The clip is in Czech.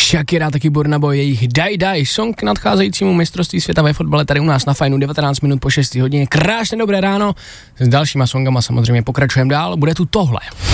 Shakira, taky Burna Boy, jejich Die Die song k nadcházejícímu mistrovství světa ve fotbale tady u nás na Fajnu 19 minut po 6 hodině. Krásně dobré ráno, s dalšíma songama samozřejmě pokračujeme dál, bude tu tohle.